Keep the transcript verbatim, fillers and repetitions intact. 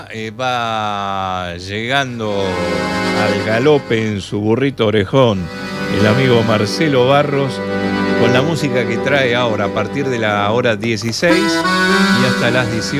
Eh, va llegando al galope en su burrito orejón el amigo Marcelo Barros con la música que trae ahora a partir de la hora dieciséis y hasta las dieciocho.